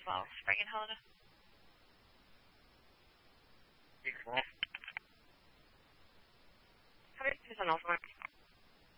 12, spring and holiday. How many is on offer?